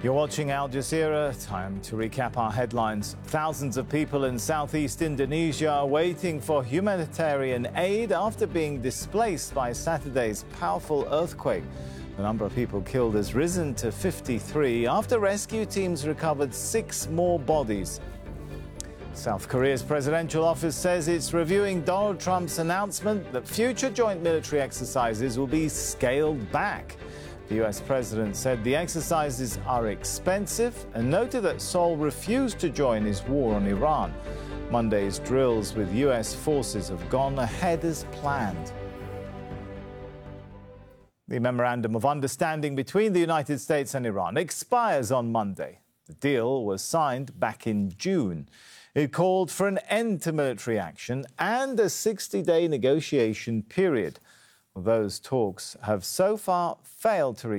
You're watching Al Jazeera. Time to recap our headlines. Thousands of people in southeast Indonesia are waiting for humanitarian aid after being displaced by Saturday's powerful earthquake. The number of people killed has risen to 53 after rescue teams recovered 6 more bodies. South Korea's presidential office says it's reviewing Donald Trump's announcement that future joint military exercises will be scaled back. The US president said the exercises are expensive and noted that Seoul refused to join his war on Iran. Monday's drills with US forces have gone ahead as planned. The Memorandum of Understanding between the United States and Iran expires on Monday. The deal was signed back in June. It called for an end to military action and a 60-day negotiation period. Those talks have so far failed to reach